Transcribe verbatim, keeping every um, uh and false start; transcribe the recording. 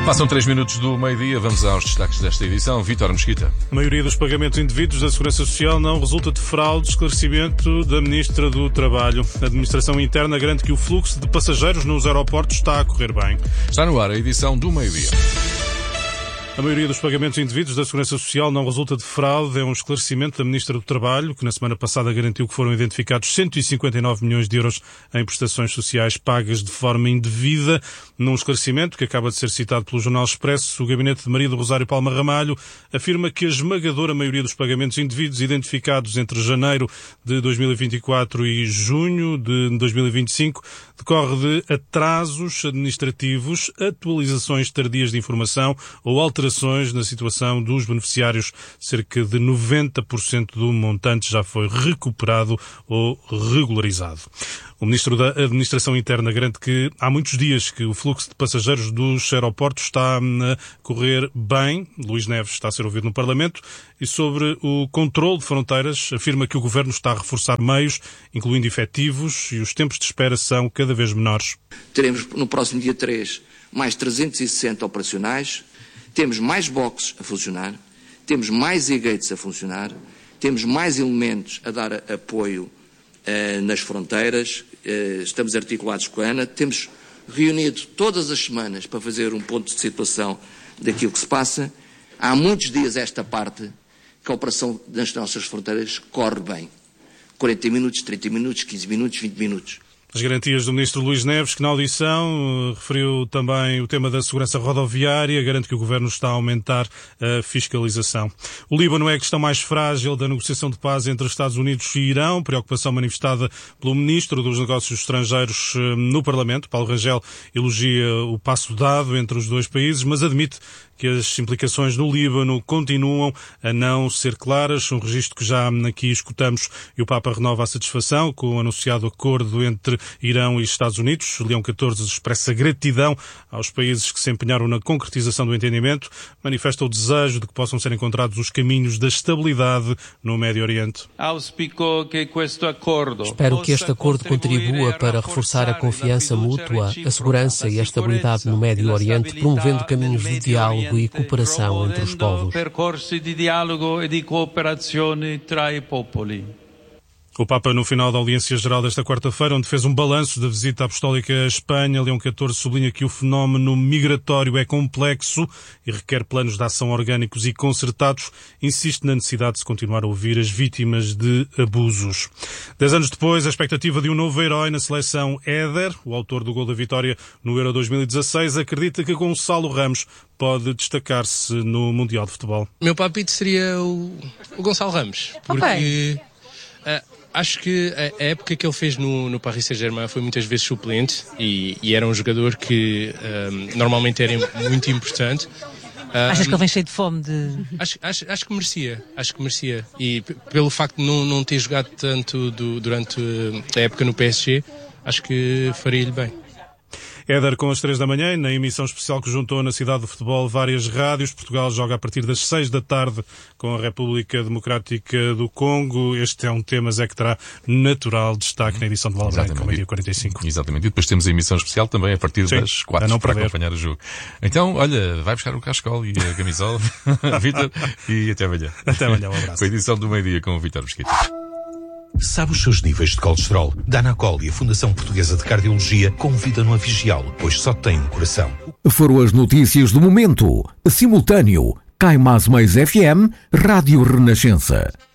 Passam três minutos do meio-dia, vamos aos destaques desta edição. Vítor Mesquita. A maioria dos pagamentos indevidos da Segurança Social não resulta de fraude, esclarecimento da Ministra do Trabalho. A Administração Interna garante que o fluxo de passageiros nos aeroportos está a correr bem. Está no ar a edição do meio-dia. A maioria dos pagamentos indevidos da Segurança Social não resulta de fraude. É um esclarecimento da Ministra do Trabalho, que na semana passada garantiu que foram identificados cento e cinquenta e nove milhões de euros em prestações sociais pagas de forma indevida. Num esclarecimento que acaba de ser citado pelo Jornal Expresso, o gabinete de Maria do Rosário Palma Ramalho afirma que a esmagadora maioria dos pagamentos indevidos identificados entre janeiro de dois mil e vinte e quatro e junho de dois mil e vinte e cinco decorre de atrasos administrativos, atualizações tardias de informação ou alterações na situação dos beneficiários. Cerca de noventa por cento do montante já foi recuperado ou regularizado. O Ministro da Administração Interna garante que há muitos dias que o fluxo de passageiros dos aeroportos está a correr bem. Luís Neves está a ser ouvido no Parlamento. E sobre o controle de fronteiras, afirma que o Governo está a reforçar meios, incluindo efetivos, e os tempos de espera são cada vez menores. Teremos no próximo dia três mais trezentos e sessenta operacionais. Temos mais boxes a funcionar, temos mais e-gates a funcionar, temos mais elementos a dar apoio uh, nas fronteiras, uh, estamos articulados com a ANA, temos reunido todas as semanas para fazer um ponto de situação daquilo que se passa. Há muitos dias esta parte que a operação nas nossas fronteiras corre bem. quarenta minutos, trinta minutos, quinze minutos, vinte minutos. As garantias do Ministro Luís Neves, que na audição referiu também o tema da segurança rodoviária, garante que o Governo está a aumentar a fiscalização. O Líbano é a questão mais frágil da negociação de paz entre Estados Unidos e Irão, preocupação manifestada pelo Ministro dos Negócios Estrangeiros no Parlamento. Paulo Rangel elogia o passo dado entre os dois países, mas admite que as implicações no Líbano continuam a não ser claras, um registro que já aqui escutamos, e o Papa renova a satisfação com o anunciado acordo entre Irão e Estados Unidos. Leão catorze expressa gratidão aos países que se empenharam na concretização do entendimento, manifesta o desejo de que possam ser encontrados os caminhos da estabilidade no Médio Oriente. Espero que este acordo contribua para reforçar a confiança mútua, a segurança e a estabilidade no Médio Oriente, promovendo caminhos de diálogo e cooperação entre os povos. O Papa, no final da audiência geral desta quarta-feira, onde fez um balanço da visita apostólica à Espanha, Leão catorze sublinha que o fenómeno migratório é complexo e requer planos de ação orgânicos e concertados. Insiste na necessidade de se continuar a ouvir as vítimas de abusos. Dez anos depois, a expectativa de um novo herói na seleção. Éder, o autor do gol da vitória no Euro dois mil e dezasseis, acredita que Gonçalo Ramos pode destacar-se no Mundial de Futebol. Meu palpite seria o, o Gonçalo Ramos, porque... Okay. Uh, Acho que a época que ele fez no, no Paris Saint-Germain foi muitas vezes suplente e, e era um jogador que um, normalmente era muito importante. Um, Achas que ele vem cheio de fome de... Acho, acho, acho que merecia, acho que merecia. E p- pelo facto de não, não ter jogado tanto do, durante a época no P S G, acho que faria-lhe bem. Éder com as três da manhã, na emissão especial que juntou na cidade do futebol várias rádios. Portugal joga a partir das seis da tarde com a República Democrática do Congo. Este é um tema, Zé, que terá natural destaque na edição de Bola Branca, meio-dia quarenta e cinco. Exatamente. E depois temos a emissão especial também a partir Sim, das quatro para perder. acompanhar o jogo. Então, olha, vai buscar o cascol e a camisola, Vítor, e até amanhã. Até amanhã, um abraço. Com a edição do meio-dia com o Vítor Mesquita. Sabe os seus níveis de colesterol? Danacol e a Fundação Portuguesa de Cardiologia convidam-no a vigiá-lo, pois só tem um coração. Foram as notícias do momento. Simultâneo. Cai Mais Mais F M, Rádio Renascença.